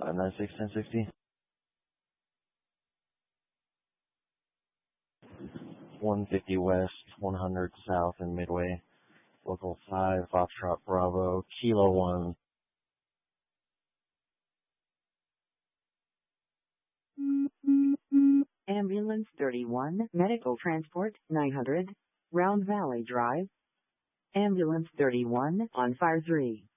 596 1060. 150 West, 100 South in Midway. Local 5, Foxtrot Bravo, Kilo 1. Ambulance 31, Medical Transport 900, Round Valley Drive. Ambulance 31 on Fire 3.